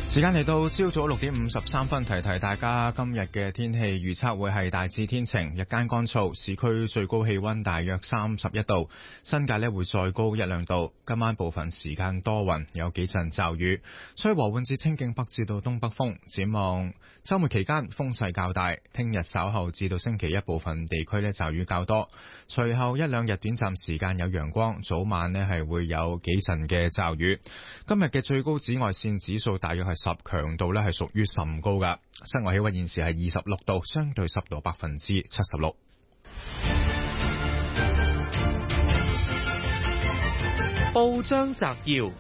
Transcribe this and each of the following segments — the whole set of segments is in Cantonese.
時間嚟到朝早6:53，提提大家今日嘅天氣預測會係大致天晴，日間乾燥，市區最高氣溫大約31度，新界會再高1-2度。今晚部分時間多雲，有幾陣驟雨，吹和緩至清勁北至到東北風。展望週末期間風勢較大，聽日稍後至到星期一部分地區驟雨較多，隨後1-2日短暫時間有陽光，早晚係會有幾陣嘅驟雨。今日嘅最高紫外線指數大約係10，強度係屬於甚高㗎。室外氣溫現時係26度，相對濕度76%。 報章摘要，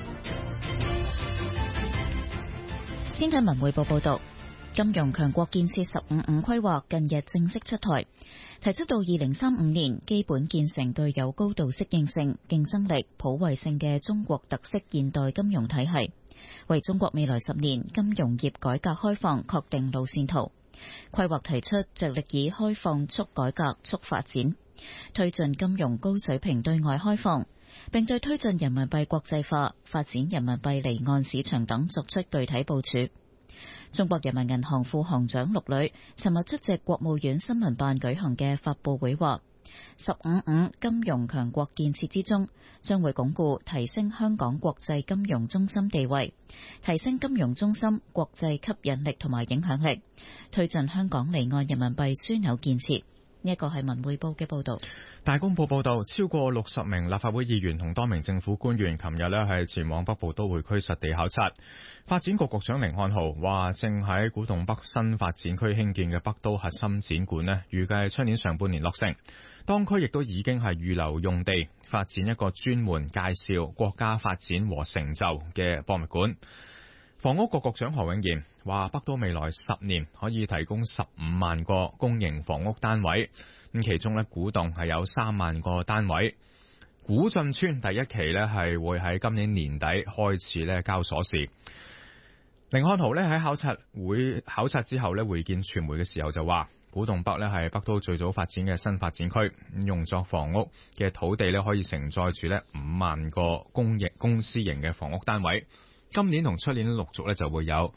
先睇文匯報報道，金融強國建設15+5規劃近日正式出台，提出到2035年基本建成具有高度適應性、競爭力、普惠性嘅中國特色現代金融體系，為中國未來10年金融業改革開放確定路線圖。規劃提出着力以開放促改革促發展，推進金融高水平對外開放，並對推進人民幣國際化、發展人民幣離岸市場等作出具體部署。中國人民銀行副行長陸磊尋日出席國務院新聞辦舉行嘅發佈會話，15+5金融強國建設之中，將會鞏固提升香港國際金融中心地位，提升金融中心國際吸引力同埋影響力，推進香港離岸人民幣樞紐建設。呢一個係文匯報嘅報道。 大公報報道，超過60名立法會議員同多名政府官員琴日係前往北部都會區實地考察。發展局局長甯漢豪話，正喺古洞北新發展區興建嘅北都核心展館預計出年上半年落成。當區亦都已經係預留用地，發展一個專門介紹國家發展和成就嘅博物館。房屋局局長何永賢話，北都未來10年可以提供15萬個公營房屋單位，咁其中古洞係有3萬個單位。古晉村第一期係會喺今年年底開始交鎖匙。甯漢豪喺考察之後會見傳媒嘅時候就話，古洞北係北都最早發展嘅新發展區，用作房屋嘅土地可以承載住5萬個公私營嘅房屋單位。今年同出年陸續就會有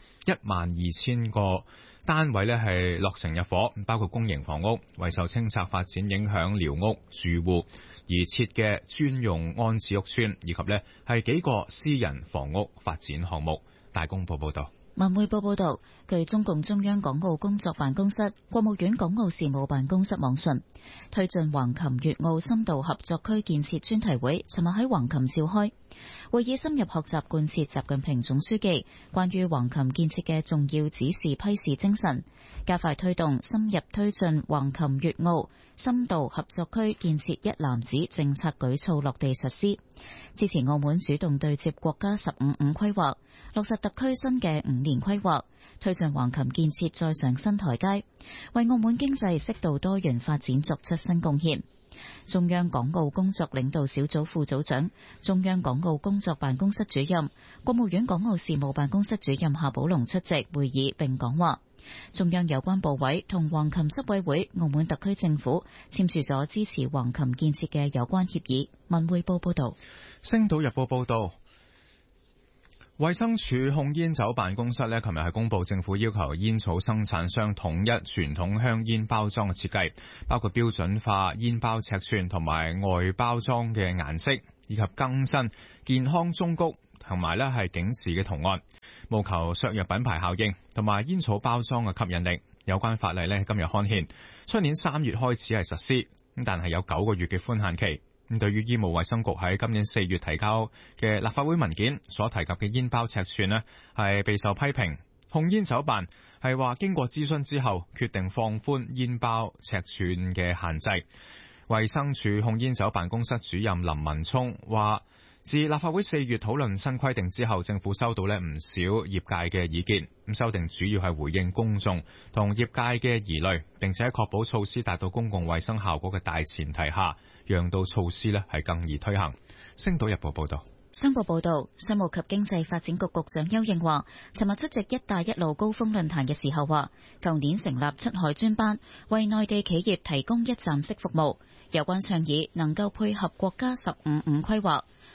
12000個單位係落成入伙，包括公營房屋為受清拆發展影響寮屋住戶而設嘅專用安置屋邨，以及係幾個私人房屋發展項目。大公報報道。 文匯報報道，據中共中央港澳工作辦公室、國務院港澳事務辦公室網訊，推進橫琴粵澳深度合作區建設專題會尋日喺橫琴召開。會議深入學習貫徹習近平總書記關於橫琴建設嘅重要指示批示精神，加快推動深入推進橫琴粵澳深度合作區建設一攬子政策舉措落地實施，支持澳門主動對接國家15+5規劃，落實特區新嘅5年規劃，推進橫琴建設再上新台階，為澳門經濟適度多元發展作出新貢獻。中央港澳工作領導小組副組長、中央港澳工作辦公室主任、國務院港澳事務辦公室主任夏寶龍出席會議並講話。中央有關部委同橫琴執委會、澳門特區政府簽署咗支持橫琴建設嘅有關協議。文匯報報道。 星島日報報道，衛生署控煙酒辦公室琴日係公布政府要求煙草生產商統一傳統香煙包裝嘅設計，包括標準化煙包尺寸同埋外包裝嘅顏色，以及更新健康忠告同埋係警示嘅圖案，務求削弱品牌效應同埋煙草包裝嘅吸引力。有關法例今日刊憲，出年3月開始係實施，但係有9個月嘅寬限期。對於醫務衛生局喺今年4月提交嘅立法會文件所提及嘅煙包尺寸係備受批評。控煙酒辦係話經過諮詢之後決定放寬煙包尺寸嘅限制。衛生署控煙酒辦公室主任林文聰話，自立法會4月討論新規定之後，政府收到唔少業界嘅意見，咁修訂主要係回應公眾同業界嘅疑慮，並且喺確保措施達到公共衛生效果嘅大前提下，讓到措施係更易推行。星島日報報道。 商報報道，商務及經濟發展局局長邱應華尋日出席一帶一路高峰論壇嘅時候話，舊年成立出海專班，為內地企業提供一站式服務，有關倡議能夠配合國家15+5規劃，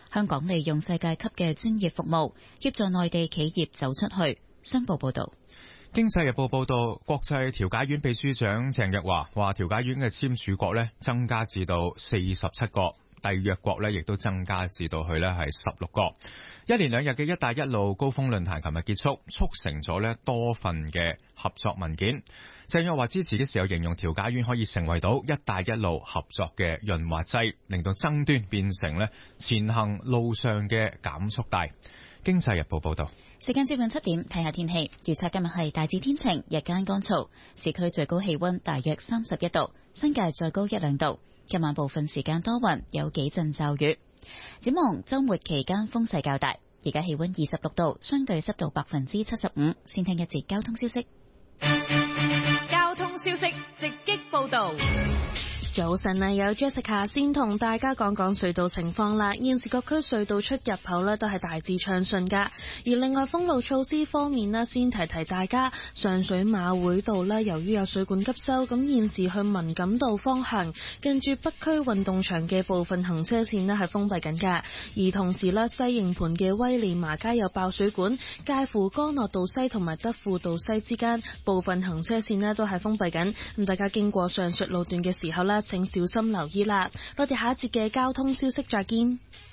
香港利用世界級嘅專業服務，協助內地企業走出去。商報報道。 經濟日報報道，國際調解院秘書長鄭日華話，調解院嘅簽署國呢增加至到47個，締約國呢亦都增加至到去呢係16個。一連兩日嘅一帶一路高峰論壇琴日結束，促成咗呢多份嘅合作文件。鄭日華支持嘅時候形容調解院可以成為到一帶一路合作嘅潤滑劑，令到爭端變成呢前行路上嘅減速帶。經濟日報報道。 時間接近7點，睇下天氣。預測今日係大致天晴，日間乾燥，市區最高氣溫大約31度，新界再高1-2度。今晚部分時間多雲，有幾陣驟雨。展望週末期間風勢較大。而家氣溫26度，相對濕度75%。先聽一節交通消息。 交通消息直擊報道。 早晨啊，有 Jessica 先同大家講講隧道情況啦。現時各區隧道出入口呢都係大致暢順噶。而另外封路措施方面呢，先提提大家，上水馬會道呢，由於有水管急修，咁現時去文錦道方向近住北區運動場嘅部分行車線呢係封閉緊噶。而同時呢，西營盤嘅威廉麻街有爆水管，介乎干諾道西同埋德輔道西之間部分行車線呢都係封閉緊。咁大家經過上述路段嘅時候呢，請小心留意啦。我哋下一節嘅交通消息再見。